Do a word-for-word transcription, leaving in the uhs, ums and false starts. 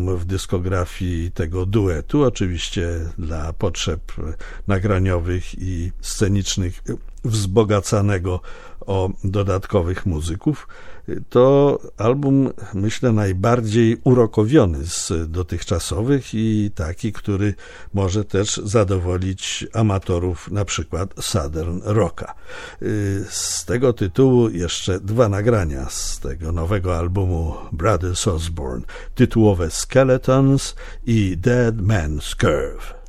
album w dyskografii tego duetu, oczywiście dla potrzeb nagraniowych i scenicznych wzbogacanego o dodatkowych muzyków. To album, myślę, najbardziej urokowiony z dotychczasowych i taki, który może też zadowolić amatorów na przykład Southern Rocka. Z tego tytułu jeszcze dwa nagrania z tego nowego albumu Brothers Osborne, tytułowe Skeletons i Dead Man's Curve.